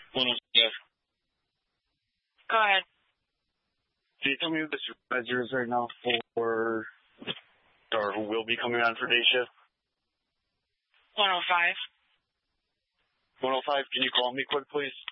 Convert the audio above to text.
105. Go ahead. Can you tell me who the supervisor is right now or who will be coming on for day shift? 105. 105, can you call me quick, please?